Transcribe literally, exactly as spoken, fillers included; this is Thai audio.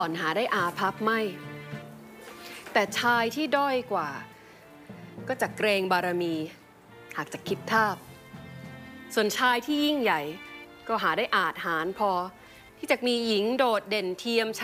อ่อนหาได้อาภัพไม่แต่ชายที่ด้อยกว่าก็จะเกรงบารมีหากจะคิดทาบส่วนชายที่ยิ่งใหญ่ก็หาได้อาจหารพอที่จะมีหญิงโดดเด่นเทียม